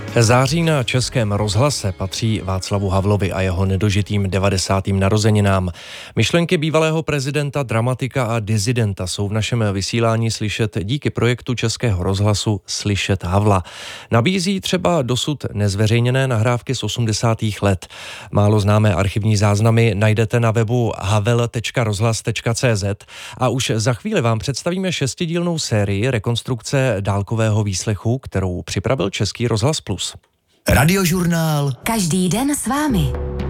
Září na Českém rozhlase patří Václavu Havlovi a jeho nedožitým 90. narozeninám. Myšlenky bývalého prezidenta, dramatika a disidenta jsou v našem vysílání slyšet díky projektu Českého rozhlasu Slyšet Havla. Nabízí třeba dosud nezveřejněné nahrávky z 80. let. Málo známé archivní záznamy najdete na webu havel.rozhlas.cz a už za chvíli vám představíme 6dílnou sérii rekonstrukce dálkového výslechu, kterou připravil Český rozhlas Plus. Radiožurnál. Každý den s vámi.